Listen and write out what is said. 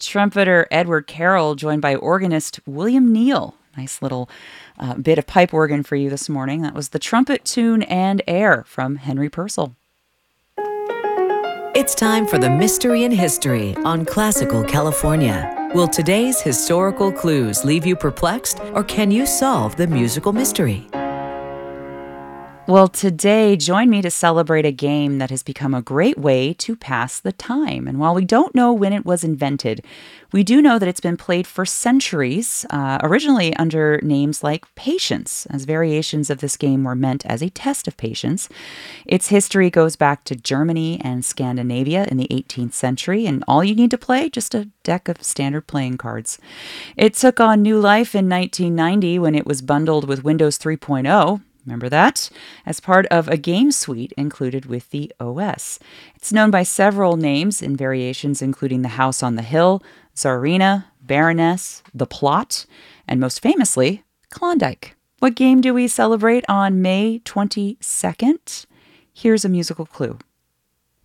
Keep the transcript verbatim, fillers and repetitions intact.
trumpeter Edward Carroll, joined by organist William Neal. Nice little uh, bit of pipe organ for you this morning. That was the trumpet tune and air from Henry Purcell. It's time for the Mystery in History on Classical California. Will today's historical clues leave you perplexed, or can you solve the musical mystery? Well, today, join me to celebrate a game that has become a great way to pass the time. And while we don't know when it was invented, we do know that it's been played for centuries, uh, originally under names like Patience, as variations of this game were meant as a test of patience. Its history goes back to Germany and Scandinavia in the eighteenth century, and all you need to play, just a deck of standard playing cards. It took on new life in nineteen ninety when it was bundled with Windows three point oh. Remember that? As part of a game suite included with the O S. It's known by several names in variations including The House on the Hill, Tsarina, Baroness, The Plot, and most famously, Klondike. What game do we celebrate on May twenty-second? Here's a musical clue.